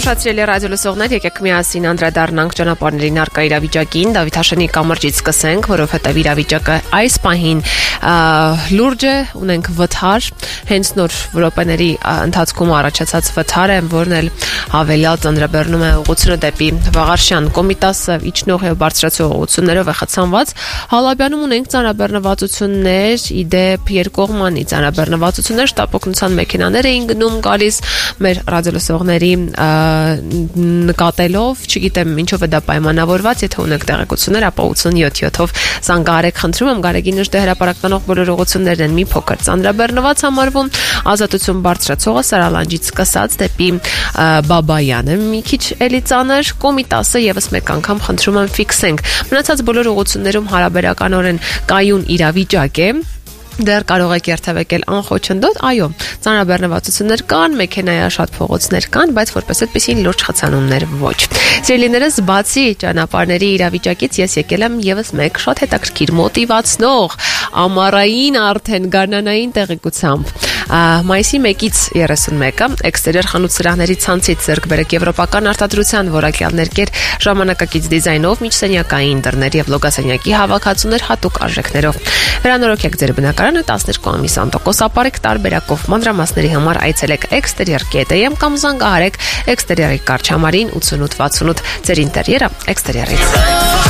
Ուշացրելի ռադիոլսողներ, եկեք միասին անդրադառնանք ճանապարհների առկա իրավիճակին, Դավիթ Հաշենի կամրջից սկսենք, որովհետև իրավիճակը այս պահին լուրջ է, ունենք վթար, հենց նոր րոպեների ընթացքում առաջացած վթար է, որն էլ հավելյալ ծանրաբեռնում է ուղղությունը դեպի Վաղարշյան Կոմիտասը իջնող եւ բարձրացող ուղղություններով է խցանված։ Հալաբյանում ունենք ծանրաբեռնվածություններ, իդեպ երկկողմանի ծանրաբեռնվածություններ, շտապօգնության մեքենաներ էին գնում գալիս մեր ռադիոլսողների նկատելով, չգիտեմ ինչով է դա պայմանավորված, եթե ունեք տեղեկություններ, ապա 87-ով զանգահարեք, խնդրում եմ, Գարեգինը հրապարակտանող բոլոր ուղղություններն են մի փոքր ծանրաբեռնված համարվում, Ազատություն բարձրացողը Սարալանջից սկսած դեպի Բաբայանը մի քիչ էլի ծանր, Կոմիտասը եւս մեկ անգամ խնդրում եմ ֆիքսենք։ Մնացած բոլոր ուղղություններում հարաբերականորեն կայուն իրավիճակ է։ Դեռ կարող եք երթևեկել անխոչնդոտ, այո, ծանրաբեռնվածություններ կան, մեքենայաշատ փողոցներ կան, բայց որպես այդպեսին լուրջ խցանումներ ոչ։ Սիրելիներս, բացի ճանապարհների իրավիճակից ես եկել եմ եւս մեկ շատ հետաքրքիր մոտիվացնող, ամառային արդեն գարնանային տեղեկությամբ։ Մայիսի 1-ից 31-ը էքստերիոր խանութ սրահների ցանցից ձեռք բերեք եվրոպական արտադրության որակյալ ներկեր ժամանակակից դիզայնով, միջսենյակային դռներ եւ լոգասենյակի հավաքածուներ հատուկ արժեքներով։ Վերանորոգեք ձեր բնակարանը 12 ամիս անտոկոսապարեք տարբերակով մանրամասների համար այցելեք exterior.am կամ զանգահարեք էքստերիորի կարճ համարին 8868 ձեր ինտերիերը էքստերիորից։